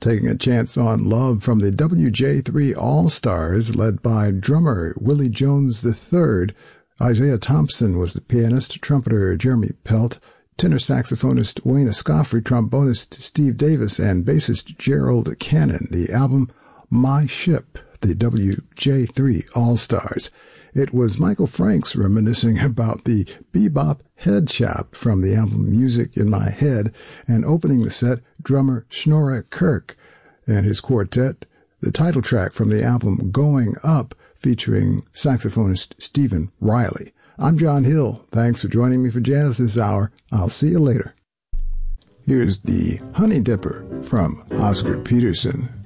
Taking a Chance on Love from the WJ3 All-Stars, led by drummer Willie Jones III. Isaiah Thompson was the pianist, trumpeter Jeremy Pelt, tenor saxophonist Wayne Escoffrey, trombonist Steve Davis, and bassist Gerald Cannon. The album My Ship, the WJ3 All-Stars. It was Michael Franks reminiscing about the bebop head chop from the album Music in My Head, and opening the set, drummer Snorre Kirk and his quartet, the title track from the album Going Up, featuring saxophonist Stephen Riley. I'm John Hill. Thanks for joining me for Jazz this hour. I'll see you later. Here's the Honey Dipper from Oscar Peterson.